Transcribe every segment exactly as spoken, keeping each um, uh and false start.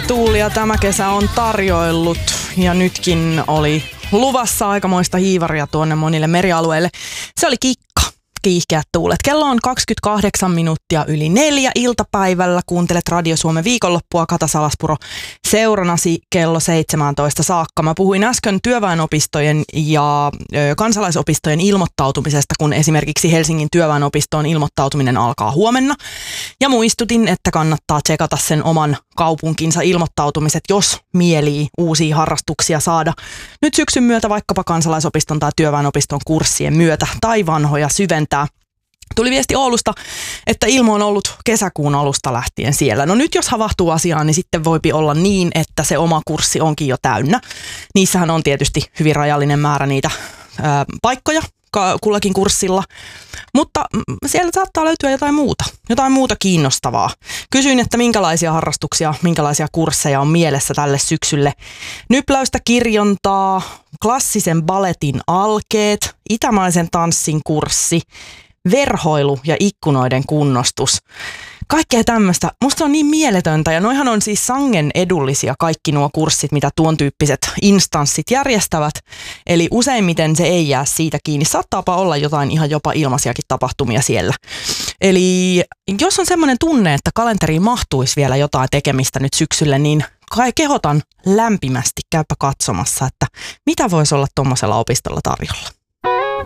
tuulia tämä kesä on tarjoillut ja nytkin oli luvassa aikamoista hiivaria tuonne monille merialueille. Se oli kikka. Kiihkeät tuulet. Kello on kaksikymmentäkahdeksan minuuttia yli neljä iltapäivällä. Kuuntelet Radio Suomen viikonloppua. Kata Salaspuro seuranasi kello seitsemäntoista saakka. Mä puhuin äsken työväenopistojen ja ö, kansalaisopistojen ilmoittautumisesta, kun esimerkiksi Helsingin työväenopistoon ilmoittautuminen alkaa huomenna. Ja muistutin, että kannattaa tsekata sen oman kaupunkinsa ilmoittautumiset, jos mielii uusia harrastuksia saada nyt syksyn myötä vaikkapa kansalaisopiston tai työväenopiston kurssien myötä tai vanhoja syventää. Tuli viesti Oulusta, että ilmo on ollut kesäkuun alusta lähtien siellä. No nyt jos havahtuu asiaan, niin sitten voipi olla niin, että se oma kurssi onkin jo täynnä. Niissähän on tietysti hyvin rajallinen määrä niitä ää, paikkoja kullakin kurssilla, mutta siellä saattaa löytyä jotain muuta, jotain muuta kiinnostavaa. Kysyin, että minkälaisia harrastuksia, minkälaisia kursseja on mielessä tälle syksylle. Nypläystä, kirjontaa, klassisen baletin alkeet, itämaisen tanssin kurssi, verhoilu ja ikkunoiden kunnostus. Kaikkea tämmöistä. Musta on niin mieletöntä ja noihan on siis sangen edullisia kaikki nuo kurssit, mitä tuon tyyppiset instanssit järjestävät. Eli useimmiten se ei jää siitä kiinni. Saattaapa olla jotain ihan jopa ilmaisiakin tapahtumia siellä. Eli jos on semmoinen tunne, että kalenteriin mahtuisi vielä jotain tekemistä nyt syksylle, niin kai kehotan lämpimästi käypä katsomassa, että mitä voisi olla tuommoisella opistolla tarjolla.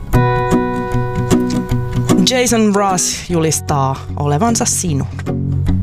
Jason Mraz julistaa olevansa sinun.